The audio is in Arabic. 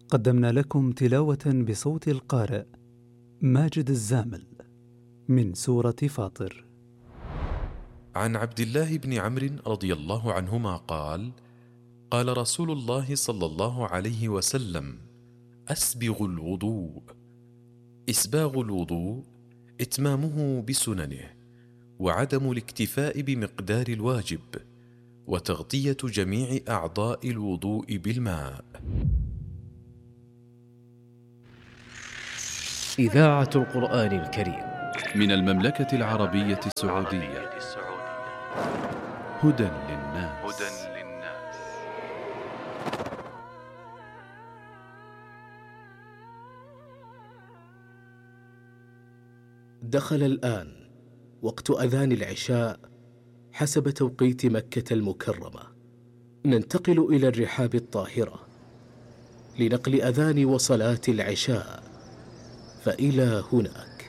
قدمنا لكم تلاوة بصوت القارئ ماجد الزامل من سورة فاطر. عن عبد الله بن عمرو رضي الله عنهما قال: قال رسول الله صلى الله عليه وسلم: أسبغ الوضوء. إسباغ الوضوء إتمامه بسننه، وعدم الاكتفاء بمقدار الواجب، وتغطية جميع أعضاء الوضوء بالماء. إذاعة القرآن الكريم من المملكة العربية السعودية. هدى للناس. دخل الآن وقت أذان العشاء حسب توقيت مكة المكرمة. ننتقل إلى الرحاب الطاهرة لنقل أذان وصلاة العشاء، فإلى هناك.